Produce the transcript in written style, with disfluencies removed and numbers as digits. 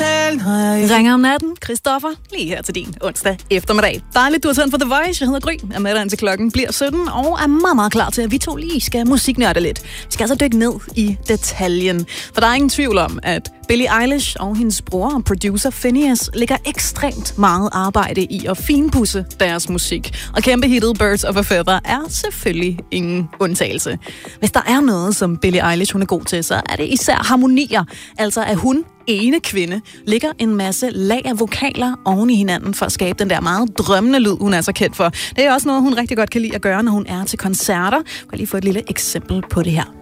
totalt høj. Ringer om natten, Christoffer, lige her til din onsdag eftermiddag. Dejligt, du har tændt for The Voice. Jeg hedder Gry, er med dig indtil klokken bliver 17, og er meget, meget klar til, at vi to lige skal musiknørde lidt. Vi skal altså dykke ned i detaljen. For der er ingen tvivl om, at Billie Eilish og hendes bror og producer Finneas lægger ekstremt meget arbejde i at finpudse deres musik. Og kæmpe hittet Birds of a Feather er selvfølgelig ingen undtagelse. Hvis der er noget, som Billie Eilish hun er god til, så er det især harmonier. Altså at hun ene kvinde lægger en masse lag af vokaler oven i hinanden for at skabe den der meget drømmende lyd, hun er så kendt for. Det er også noget, hun rigtig godt kan lide at gøre, når hun er til koncerter. Jeg kan lige få et lille eksempel på det her.